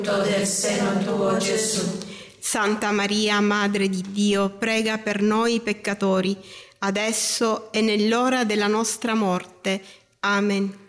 del seno tuo, Gesù. Santa Maria, Madre di Dio, prega per noi peccatori, adesso e nell'ora della nostra morte. Amen.